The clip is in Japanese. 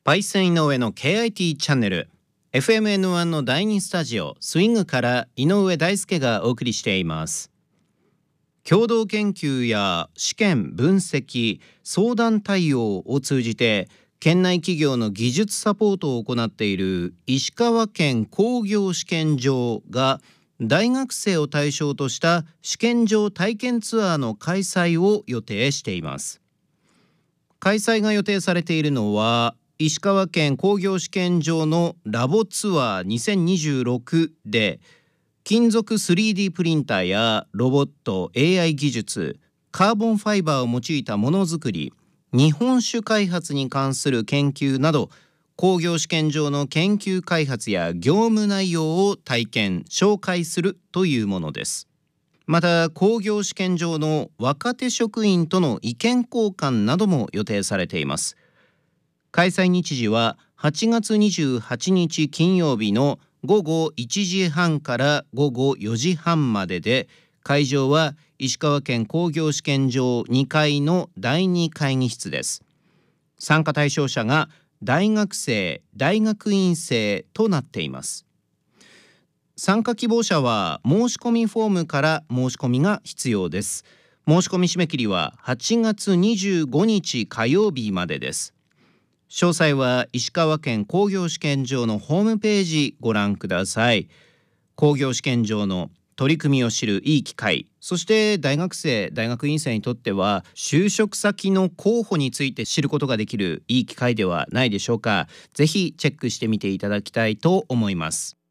パイセン井上の KIT チャンネル FMN1 の第2スタジオスイングから井上大輔がお送りしています。共同研究や試験分析相談対応を通じて県内企業の技術サポートを行っている石川県工業試験場が大学生を対象とした試験場体験ツアーの開催を予定しています。開催が予定されているのは石川県工業試験場のラボツアー2026で金属 3D プリンターやロボット AI 技術カーボンファイバーを用いたものづくり日本酒開発に関する研究など工業試験場の研究開発や業務内容を体験紹介するというものです。また工業試験場の若手職員との意見交換なども予定されています。開催日時は8月28日金曜日の午後1時半から午後4時半までで、会場は石川県工業試験場2階の第2会議室です。参加対象者が大学生、大学院生となっています。参加希望者は申し込みフォームから申し込みが必要です。申し込み締め切りは8月25日火曜日までです。詳細は石川県工業試験場のホームページご覧ください。工業試験場の取り組みを知るいい機会、そして大学生、大学院生にとっては就職先の候補について知ることができるいい機会ではないでしょうか。ぜひチェックしてみていただきたいと思います。